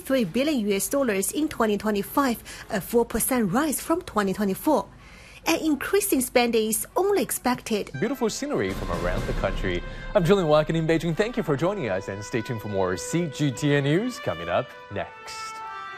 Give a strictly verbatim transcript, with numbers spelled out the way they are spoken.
three billion U S dollars in twenty twenty-five, a four percent rise from twenty twenty-four. An increase in spending is only expected. Beautiful scenery from around the country. I'm Julian Watkin in Beijing. Thank you for joining us and stay tuned for more C G T N News coming up next.